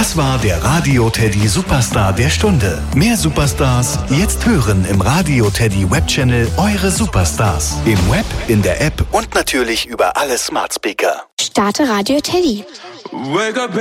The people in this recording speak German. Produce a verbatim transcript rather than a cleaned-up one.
Das war der Radio Teddy Superstar der Stunde. Mehr Superstars jetzt hören im Radio Teddy Webchannel Eure Superstars. Im Web, in der App und natürlich über alle Smart Speaker. Starte Radio Teddy. Wake up.